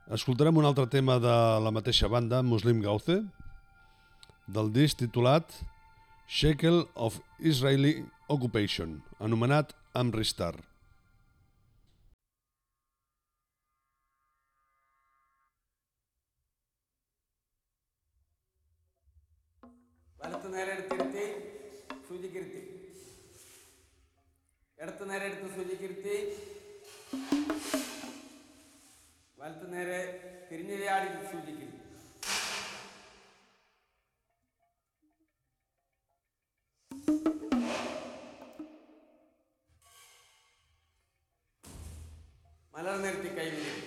Escoltarem un altre tema de la mateixa banda, Muslim Gauze, del disc titulat Shekel of Israeli Occupation, anomenat Amristar. വലത്ത് നേരെ എടുത്തിരുത്തി സൂചിക്കിരുത്തി, ഇടത്ത് നേരെ എടുത്ത് സൂചിക്കിരുത്തി, വലത്ത് നേരെ തിരിഞ്ഞിരയാടി സൂചിക്കിരുത്തി. മലർ നിരത്തി കൈ വിരിക്കും.